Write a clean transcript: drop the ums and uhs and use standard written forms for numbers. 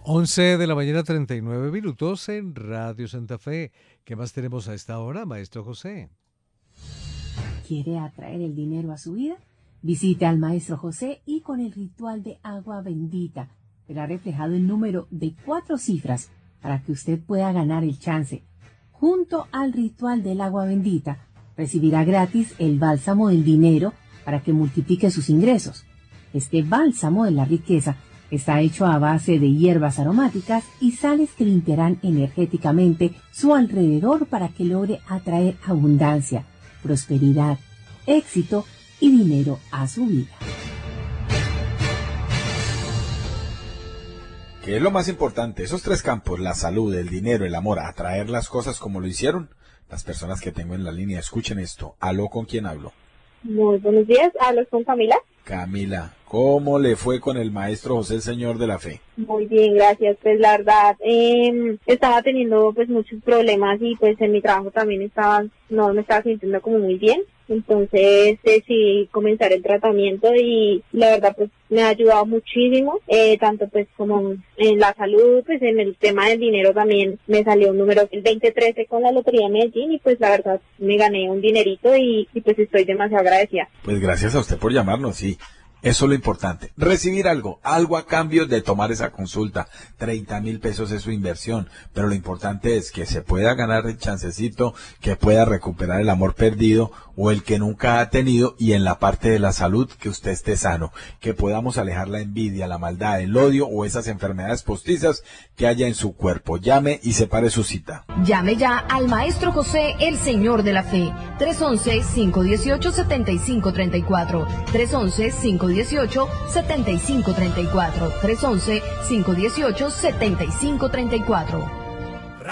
11 de la mañana, 39 minutos en Radio Santa Fe. ¿Qué más tenemos a esta hora, maestro José? ¿Quiere atraer el dinero a su vida? Visite al maestro José y con el ritual de agua bendita verá reflejado el número de 4 cifras para que usted pueda ganar el chance. Junto al ritual del agua bendita, recibirá gratis el bálsamo del dinero para que multiplique sus ingresos. Este bálsamo de la riqueza está hecho a base de hierbas aromáticas y sales que limpiarán energéticamente su alrededor para que logre atraer abundancia, prosperidad, éxito y dinero a su vida. ¿Qué es lo más importante? Esos 3 campos, la salud, el dinero, el amor, atraer las cosas como lo hicieron. Las personas que tengo en la línea, escuchen esto. ¿Aló, con quién hablo? Muy buenos días, hablo con Camila. Camila, ¿cómo le fue con el maestro José, el Señor de la Fe? Muy bien, gracias. Pues la verdad, estaba teniendo pues muchos problemas y pues en mi trabajo también no me estaba sintiendo como muy bien. Entonces decidí comenzar el tratamiento y la verdad pues me ha ayudado muchísimo, tanto pues como en la salud, pues en el tema del dinero también me salió un número el 2013 con la Lotería de Medellín y pues la verdad me gané un dinerito y pues estoy demasiado agradecida. Pues gracias a usted por llamarnos, sí. Eso es lo importante. Recibir algo a cambio de tomar esa consulta. 30,000 pesos es su inversión, pero lo importante es que se pueda ganar el chancecito, que pueda recuperar el amor perdido o el que nunca ha tenido, y en la parte de la salud que usted esté sano, que podamos alejar la envidia, la maldad, el odio o esas enfermedades postizas que haya en su cuerpo. Llame y separe su cita. Llame ya al Maestro José, el Señor de la Fe. 311-518-7534. 311-518-7534. 311-518-7534.